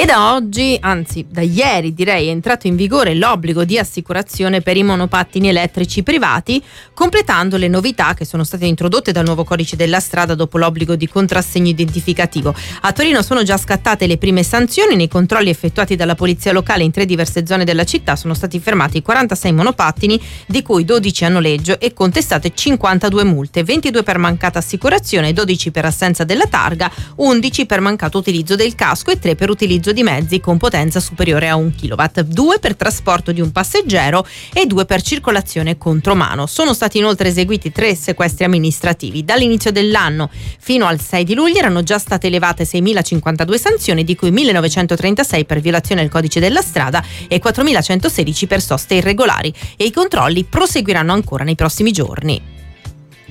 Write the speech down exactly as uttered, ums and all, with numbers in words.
da oggi, anzi da ieri direi, è entrato in vigore l'obbligo di assicurazione per i monopattini elettrici privati, completando le novità che sono state introdotte dal nuovo codice della strada dopo l'obbligo di contrassegno identificativo. A Torino sono già scattate le prime sanzioni. Nei controlli effettuati dalla polizia locale in tre diverse zone della città sono stati fermati quarantasei monopattini, di cui dodici a noleggio, e contestate cinquantadue multe, ventidue per mancata assicurazione, dodici per assenza della targa, undici per mancato utilizzo del casco e tre per utilizzo di mezzi con potenza superiore a un kilowatt, due per trasporto di un passeggero e due per circolazione contromano. Sono stati inoltre eseguiti tre sequestri amministrativi. Dall'inizio dell'anno fino al sei di luglio erano già state elevate seimilacinquantadue sanzioni, di cui millenovecentotrentasei per violazione del codice della strada e quattromilacentosedici per soste irregolari, e i controlli proseguiranno ancora nei prossimi giorni.